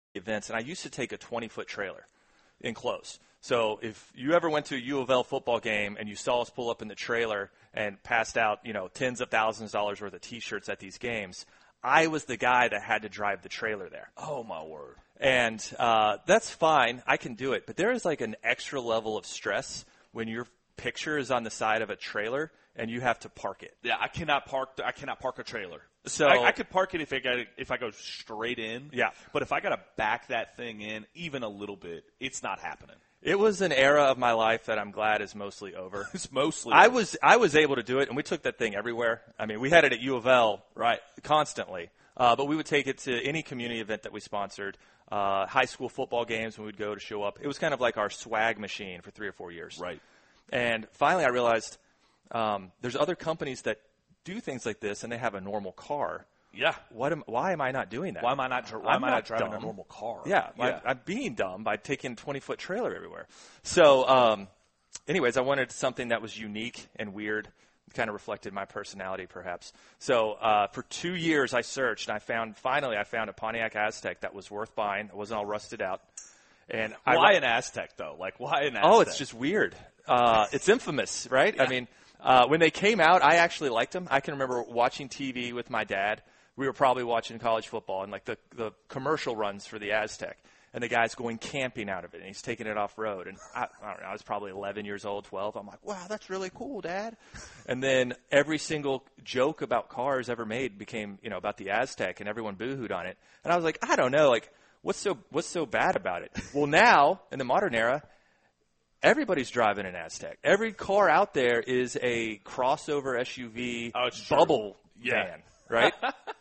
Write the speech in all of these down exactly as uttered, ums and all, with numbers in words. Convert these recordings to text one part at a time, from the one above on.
events, and I used to take a twenty-foot trailer enclosed. So if you ever went to a U of L football game and you saw us pull up in the trailer and passed out, you know, tens of thousands of dollars worth of T-shirts at these games, I was the guy that had to drive the trailer there. Oh, my word. And uh, that's fine. I can do it. But there is like an extra level of stress when your picture is on the side of a trailer and you have to park it. Yeah, I cannot park. I cannot park a trailer. So I, I could park it if I got if I go straight in. Yeah. But if I got to back that thing in even a little bit, it's not happening. It was an era of my life that I'm glad is mostly over. It's mostly I over. was I was able to do it, and we took that thing everywhere. I mean, we had it at U of L, right, constantly. Uh, but we would take it to any community event that we sponsored, uh, high school football games when we'd go to show up. It was kind of like our swag machine for three or four years. Right. And finally I realized um, there's other companies that do things like this, and they have a normal car. Yeah. What am, why am I not doing that? Why am I not, why am I not driving dumb. a normal car? Yeah, yeah. I, I'm being dumb by taking a twenty-foot trailer everywhere. So, um, anyways, I wanted something that was unique and weird, kind of reflected my personality, perhaps. So, uh, for two years, I searched, and I found finally I found a Pontiac Aztek that was worth buying. It wasn't all rusted out. And why I, an Aztek though? Like, why an Aztek? Oh, it's just weird. Uh, it's infamous, right? Yeah. I mean, uh, when they came out, I actually liked them. I can remember watching T V with my dad. We were probably watching college football, and like the, the commercial runs for the Aztek, and the guy's going camping out of it, and he's taking it off road. And I, I don't know, I was probably eleven years old, twelve. I'm like, wow, that's really cool, Dad. And then every single joke about cars ever made became, you know, about the Aztek, and everyone boohooed on it. And I was like, I don't know, like, what's so what's so bad about it? Well, now in the modern era, everybody's driving an Aztek. Every car out there is a crossover S U V oh, bubble yeah. van, right?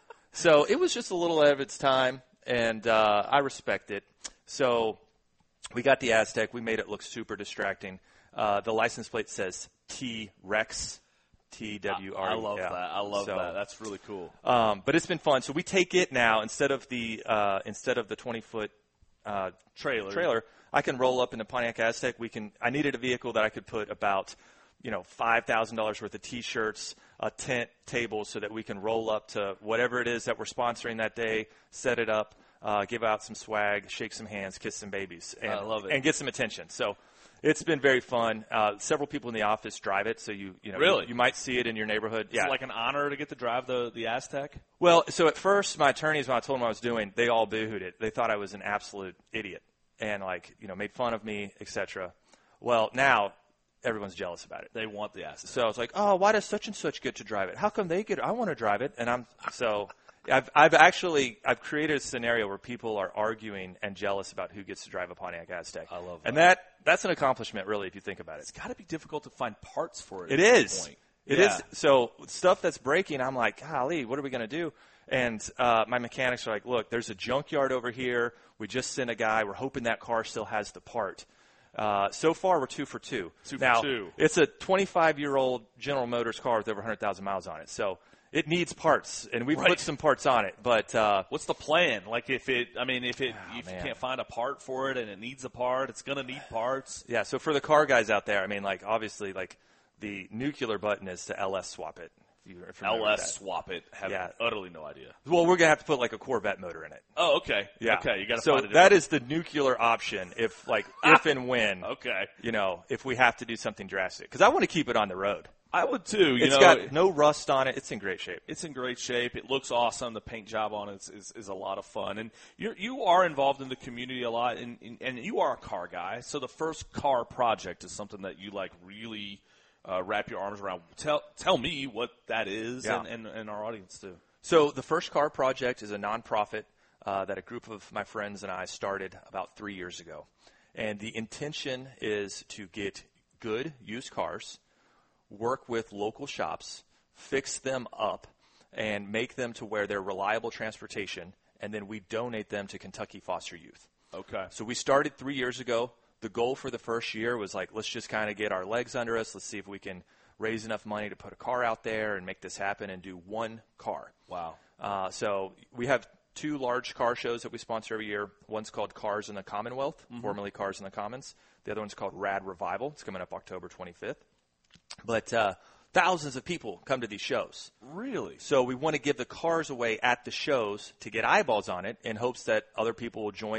So it was just a little ahead of its time, and uh, I respect it. So we got the Aztek. We made it look super distracting. Uh, the license plate says T-Rex, T W R E. I love yeah. that. I love so, that. That's really cool. Um, but it's been fun. So we take it now instead of the uh, instead of the twenty-foot uh, trailer. Trailer, I can roll up in the Pontiac Aztek. We can. I needed a vehicle that I could put about, you know, five thousand dollars worth of T-shirts, a tent, tables, so that we can roll up to whatever it is that we're sponsoring that day, set it up, uh, give out some swag, shake some hands, kiss some babies, and, I love it. and get some attention. So it's been very fun. Uh, several people in the office drive it, so you you know really? you, you might see it in your neighborhood. Is yeah, it like an honor to get to drive the the Aztek? Well, so at first, my attorneys, when I told them what I was doing, they all boohooed it. They thought I was an absolute idiot and, like, you know, made fun of me, et cetera. Well, now everyone's jealous about it. They want the Aztek. So I was like, oh, why does such and such get to drive it? How come they get? I want to drive it, and I'm so. I've I've actually I've created a scenario where people are arguing and jealous about who gets to drive a Pontiac Aztek. I love that. And that that's an accomplishment, really, if you think about it. It's got to be difficult to find parts for it. It at is. This point. It yeah. is. So stuff that's breaking, I'm like, golly, what are we going to do? And uh, my mechanics are like, look, there's a junkyard over here. We just sent a guy. We're hoping that car still has the part. Uh, so far, we're two for two. Two now, for two. It's a twenty-five-year-old General Motors car with over one hundred thousand miles on it. So it needs parts, and we've right. put some parts on it. But uh, what's the plan? Like, if it, I mean, if it, oh, if man. you can't find a part for it and it needs a part, it's going to need parts. Yeah. So for the car guys out there, I mean, like, obviously, like, the nuclear button is to L S swap it. If you, if you L S that. swap it. Have yeah. utterly no idea. Well, we're gonna have to put like a Corvette motor in it. Oh, okay. Yeah. Okay. You got to so find it. that is the nuclear option. If like if and when. Okay. You know, if we have to do something drastic, because I want to keep it on the road. I would too. You it's know, got no rust on it. It's in great shape. It's in great shape. It looks awesome. The paint job on it is, is, is a lot of fun. And you're, you are involved in the community a lot, and, and, and you are a car guy. So the first car project is something that you like really uh, wrap your arms around. Tell tell me what that is, yeah. and, and, and our audience too. So the first car project is a nonprofit uh, that a group of my friends and I started about three years ago. And the intention is to get good used cars, work with local shops, fix them up, and make them to where they're reliable transportation, and then we donate them to Kentucky Foster Youth. Okay. So we started three years ago. The goal for the first year was like, let's just kind of get our legs under us. Let's see if we can raise enough money to put a car out there and make this happen and do one car. Wow. Uh, so we have two large car shows that we sponsor every year. One's called Cars in the Commonwealth, mm-hmm. formerly Cars in the Commons. The other one's called Rad Revival. It's coming up October twenty-fifth. But uh, thousands of people come to these shows. Really? So we want to give the cars away at the shows to get eyeballs on it in hopes that other people will join